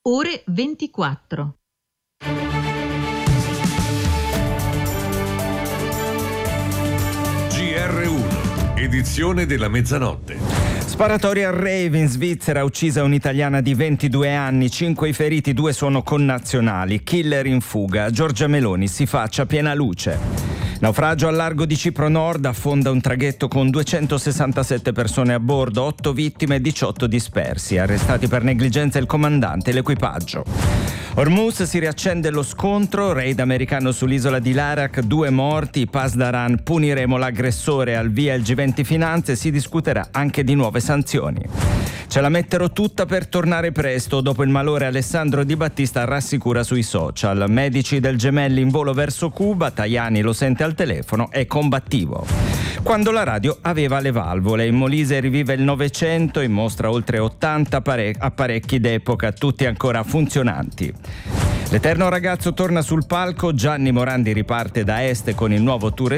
ore 24. GR1, edizione della mezzanotte. Sparatoria a rave in Svizzera, uccisa un'italiana di 22 anni, 5 i feriti, 2 sono connazionali. Killer in fuga, Giorgia Meloni si faccia piena luce. Naufragio al largo di Cipro Nord, affonda un traghetto con 267 persone a bordo, 8 vittime e 18 dispersi. Arrestati per negligenza il comandante e l'equipaggio. Hormuz, si riaccende lo scontro, raid americano sull'isola di Larak, 2 morti, Pasdaran, puniremo l'aggressore, al via il G20 Finanze, si discuterà anche di nuove sanzioni. Ce la metterò tutta per tornare presto, dopo il malore Alessandro Di Battista rassicura sui social. Medici del Gemelli in volo verso Cuba, Tajani lo sente al telefono, è combattivo. Quando la radio aveva le valvole, in Molise rivive il Novecento e mostra oltre 80 apparecchi d'epoca, tutti ancora funzionanti. L'eterno ragazzo torna sul palco, Gianni Morandi riparte da est con il nuovo tour